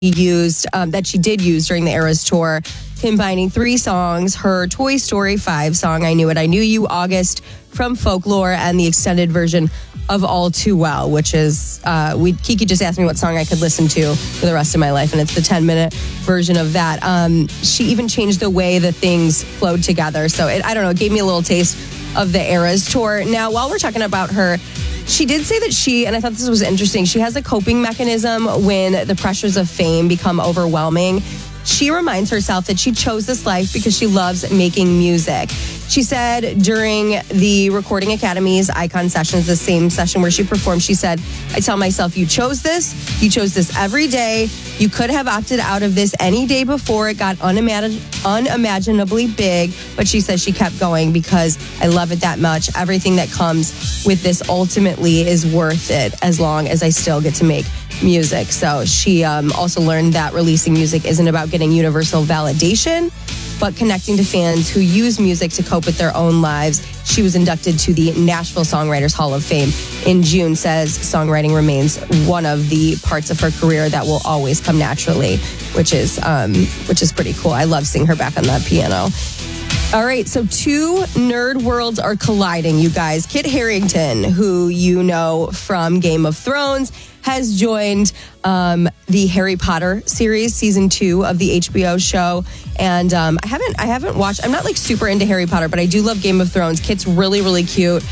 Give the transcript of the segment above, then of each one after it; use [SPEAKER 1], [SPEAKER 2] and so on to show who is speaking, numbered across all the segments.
[SPEAKER 1] that she did use during the Eras tour, combining 3 songs: her Toy Story 5 song, I Knew It, I Knew You, August from Folklore, and the extended version of All Too Well, which is, Kiki just asked me what song I could listen to for the rest of my life, and it's the 10-minute version of that. She even changed the way the things flowed together. So I don't know, it gave me a little taste of the Eras tour. Now, while we're talking about her, she did say that and I thought this was interesting, she has a coping mechanism when the pressures of fame become overwhelming. She reminds herself that she chose this life because she loves making music. She said during the Recording Academy's Icon Sessions, the same session where she performed, she said, I tell myself, you chose this every day. You could have opted out of this any day before it got unimaginably big. But she says she kept going because I love it that much. Everything that comes with this ultimately is worth it as long as I still get to make music. So she also learned that releasing music isn't about getting universal validation, but connecting to fans who use music to cope with their own lives. She was inducted to the Nashville Songwriters Hall of Fame in June. Says songwriting remains one of the parts of her career that will always come naturally, which is pretty cool. I love seeing her back on that piano. All right, so 2 nerd worlds are colliding, you guys. Kit Harington, who you know from Game of Thrones, has joined the Harry Potter series, season 2 of the HBO show. And I haven't watched, I'm not like super into Harry Potter, but I do love Game of Thrones. Kit's really, really cute.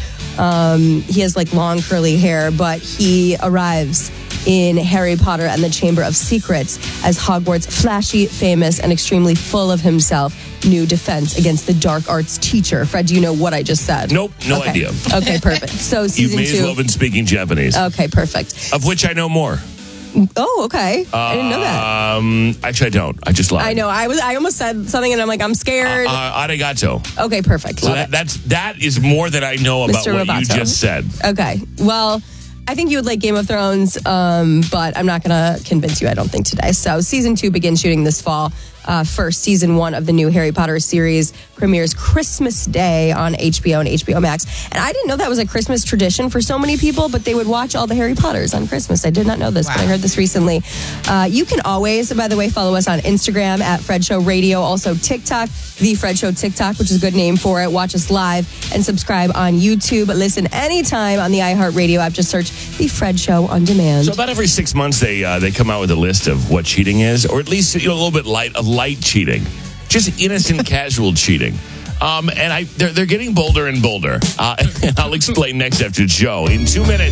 [SPEAKER 1] He has like long curly hair, but he arrives in Harry Potter and the Chamber of Secrets as Hogwarts' flashy, famous, and extremely full of himself new defense against the dark arts teacher. Fred, do you know what I just said?
[SPEAKER 2] Nope, no idea.
[SPEAKER 1] Okay, perfect. So season 2.
[SPEAKER 2] You may as well have been speaking Japanese.
[SPEAKER 1] Okay, perfect.
[SPEAKER 2] Of which I know more.
[SPEAKER 1] Oh, okay. I didn't know that.
[SPEAKER 2] Actually, I don't. I just lied.
[SPEAKER 1] I know. I almost said something, and I'm like, I'm scared.
[SPEAKER 2] Arigato.
[SPEAKER 1] Okay, perfect.
[SPEAKER 2] So that is more than I know about
[SPEAKER 1] Mr.
[SPEAKER 2] what
[SPEAKER 1] Roboto.
[SPEAKER 2] you just said.
[SPEAKER 1] Okay. Well, I think you would like Game of Thrones, but I'm not going to convince you, I don't think, today. So season 2 begins shooting this fall. First, season 1 of the new Harry Potter series premieres Christmas Day on HBO and HBO Max. And I didn't know that was a Christmas tradition for so many people, but they would watch all the Harry Potters on Christmas. I did not know this, but I heard this recently. You can always, by the way, follow us on Instagram at Fred Show Radio. Also TikTok, The Fred Show TikTok, which is a good name for it. Watch us live and subscribe on YouTube. Listen anytime on the iHeartRadio app. Just search The Fred Show on demand.
[SPEAKER 2] So about every 6 months, they come out with a list of what cheating is, or at least a little bit light cheating, just innocent casual cheating. And they're getting bolder and bolder. And I'll explain next after the show in 2 minutes.